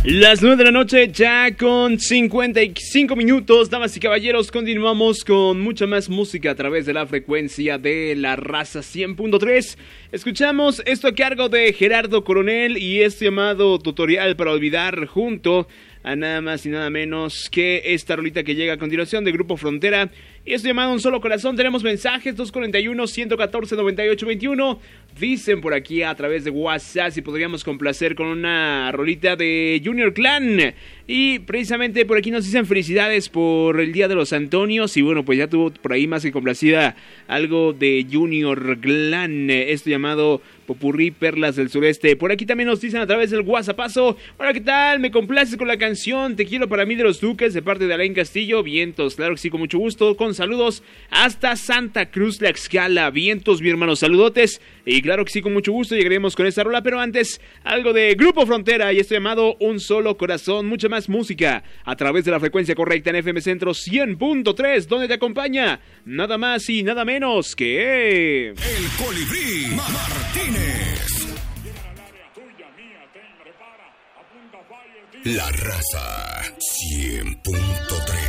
Las 9 de la noche, ya con 55 minutos, damas y caballeros, continuamos con mucha más música a través de la frecuencia de La Raza 100.3. Escuchamos esto a cargo de Gerardo Coronel y este llamado Tutorial para Olvidar, junto a nada más y nada menos que esta rolita que llega a continuación de Grupo Frontera. Y esto llamado Un Solo Corazón. Tenemos mensajes 241-114-9821. Dicen por aquí a través de WhatsApp si podríamos complacer con una rolita de Junior Clan. Y precisamente por aquí nos dicen felicidades por el Día de los Antonios. Y bueno, pues ya tuvo por ahí más que complacida algo de Junior Clan. Esto llamado Popurrí Perlas del Sureste. Por aquí también nos dicen a través del WhatsAppazo: hola, ¿qué tal? Me complaces con la canción Te Quiero para mí de los Duques, de parte de Alain Castillo. Vientos, claro que sí, con mucho gusto. Con saludos hasta Santa Cruz Tlaxcala. Vientos, mi hermano, saludotes. Y claro que sí, con mucho gusto llegaremos con esta rola. Pero antes, algo de Grupo Frontera y esto llamado Un Solo Corazón. Mucha más música a través de la frecuencia correcta en FM Centro 100.3, donde te acompaña nada más y nada menos que El Colibrí Martínez. La Raza 100.3.